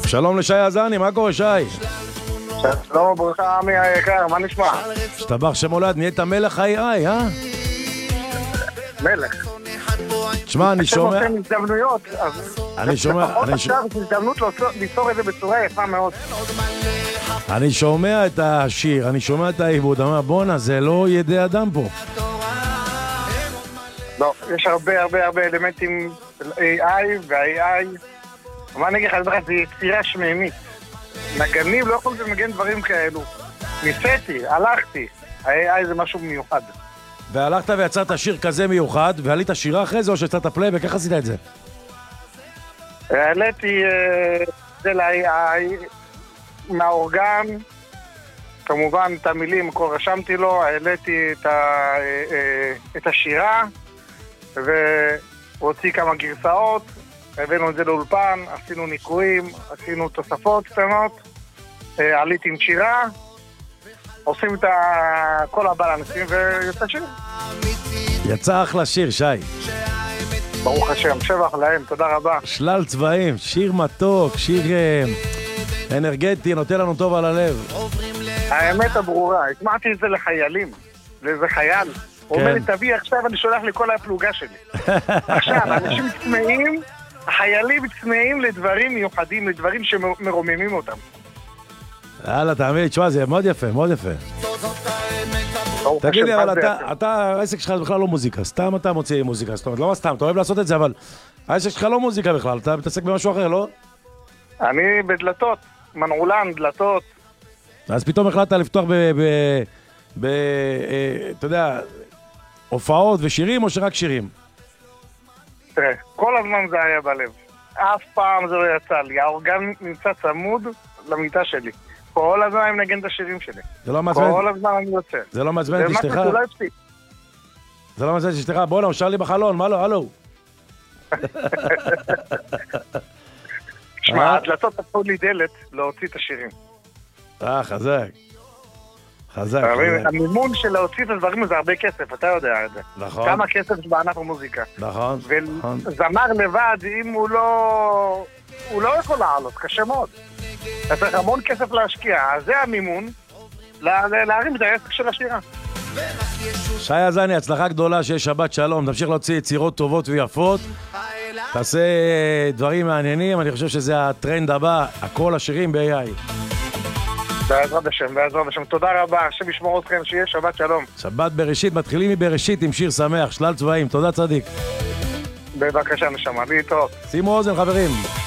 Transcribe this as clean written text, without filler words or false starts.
שלום לשי עזני, מה קורה שי? שלום וברכה עמי היקר, מה נשמע? השתבח שמולד, נהיית מלך ה-AI, אה? מלך. תשמע, אני שומע... אתם עושים הזדמנויות, אז... אני שומע... לפחות עכשיו יש הזדמנות ליצור את זה בצורה יפה מאוד. אני שומע את השיר, אני שומע את העיבוד, אני אומר, בונה, זה לא ידי אדם פה. לא, יש הרבה אלמנטים של AI וה-AI. מה אני אגיד לך, זה יצירה שמימית. נגנים לא יכולים למגן דברים כאלו. ניסיתי, הלכתי. ה-AI זה משהו מיוחד. והלכת ויצרת שיר כזה מיוחד, ועלית שירה אחרי זה או שיצרת פליי, וכך עשית את זה? העליתי זה ל-AI מהאורגן, כמובן את המילים, הכל רשמתי לו, העליתי את השירה, והוציא כמה גרסאות, הבאנו את זה לאולפן, עשינו ניקויים, עשינו תוספות קטנות, עליתי עם שירה, עושים את כל הבלנסים ויוצא שיר. יצא אחלה שיר, שי. ברוך השם, שבח להם, תודה רבה. שלל צבעים, שיר מתוק, שיר אנרגטי, נותן לנו טוב על הלב. האמת הברורה, התמעתי את זה לחיילים, לאיזה חייל. הוא אומר לי, תביא עכשיו, אני שולח לכל הפלוגה שלי. עכשיו, אנשים צמאים, החיילים צמאים לדברים מיוחדים, לדברים שמרוממים אותם. יאללה, תאמין לי, תשמע, זה מאוד יפה, מאוד יפה. תגיד לי, אבל אתה, העסק שלך בכלל לא מוזיקה, סתם אתה מוציא מוזיקה, זאת אומרת, לא סתם, אתה אוהב לעשות את זה, אבל העסק שלך לא מוזיקה בכלל, אתה מתעסק במשהו אחר, לא? אני בדלתות, מנעולן, דלתות. אז פתאום החלטת לפתוח אתה יודע, הופעות ושירים או שרק שירים? תראה, כל הזמן זה היה בלב. אף פעם זה לא יצא לי. האורגן נמצא צמוד למיטה שלי. כל הזמן אני מנגן את השירים שלי. זה לא מעצבן? כל הזמן אני יוצא. זה לא מעצבן את אשתך? זה לא מעצבן את אשתך? בוא'נה, הוא שר לי בחלון, מה לא? הלו? שמע, הדלתות פתחו לי דלת להוציא את השירים. חזק. חזק. המימון של להוציא את הדברים זה הרבה כסף, אתה יודע את זה. נכון. כמה כסף יש בענף המוזיקה. נכון. וזמר לבד, אם הוא לא יכול לעלות, קשה מאוד. אתה צריך המון כסף להשקיע, אז זה המימון להרים את העסק של השירה. שי עזני, הצלחה גדולה, שיש שבת שלום, תמשיך להוציא יצירות טובות ויפות, תעשה דברים מעניינים, אני חושב שזה הטרנד הבא, הכל השירים ב-AI. בעזרת השם, בעזרת השם. תודה רבה, השם ישמור אתכם, שיהיה שבת שלום. שבת בראשית, מתחילים מבראשית עם שיר שמח, שלל צבעים, תודה צדיק. בבקשה נשמה, להתראות. שימו אוזן חברים.